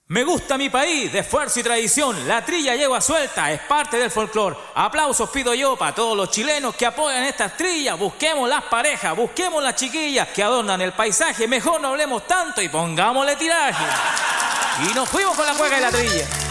Me gusta mi país, de esfuerzo y tradición. La trilla yegua suelta, es parte del folclor. Aplausos pido yo para todos los chilenos que apoyan estas trillas. Busquemos las parejas, busquemos las chiquillas que adornan el paisaje. Mejor no hablemos tanto y pongámosle tiraje. Y nos fuimos con la cueca de la trilla.